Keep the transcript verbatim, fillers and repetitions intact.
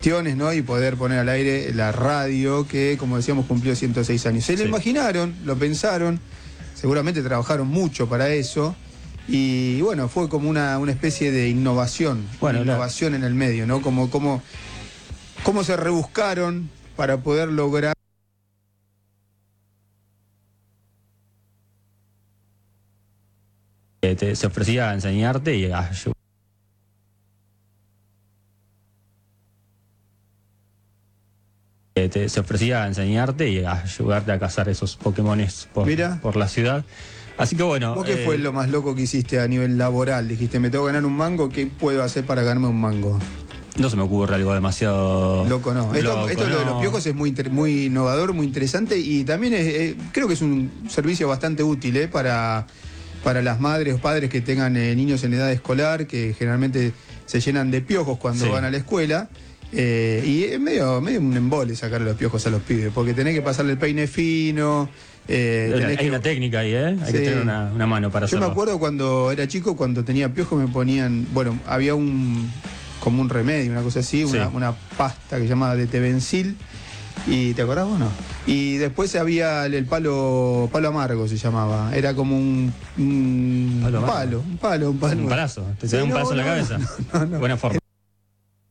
cuestiones, ¿no? Y poder poner al aire la radio que, como decíamos, cumplió ciento seis años. Se lo Sí. imaginaron, lo pensaron, seguramente trabajaron mucho para eso. Y bueno, fue como una, una especie de innovación, Bueno, una innovación en el medio, ¿no? Como, como, cómo se rebuscaron para poder lograr. Eh, te- se ofrecía a enseñarte y a ayudar. Eh, te- se ofrecía a enseñarte y a ayudarte a cazar esos Pokémones por, Mira. por la ciudad. Así que bueno. ¿Vos qué eh, fue lo más loco que hiciste a nivel laboral? Dijiste, me tengo que ganar un mango, ¿qué puedo hacer para ganarme un mango? No se me ocurre algo demasiado Loco, no. Esto, loco, esto lo de no. los piojos es muy, inter- muy innovador, muy interesante y también es, eh, creo que es un servicio bastante útil eh, para, para las madres o padres que tengan eh, niños en edad escolar, que generalmente se llenan de piojos cuando Sí. van a la escuela. Eh, y es medio, medio un embole sacarle los piojos a los pibes, porque tenés que pasarle el peine fino. eh, Hay tenés que- una técnica ahí, ¿eh? Hay Sí. que tener una, una mano para Yo hacerlo. me acuerdo cuando era chico, cuando tenía piojos me ponían, bueno, había un como un remedio, una cosa así, una, Sí. una pasta que se llamaba de Tevencil. ¿Y te acordás vos no? Y después había el, el palo palo amargo se llamaba. Era como un, un ¿Palo amargo? palo, un palo, un palo. Un palazo. Te Sí, da un no, palazo en la no, cabeza. no, no. Buena forma.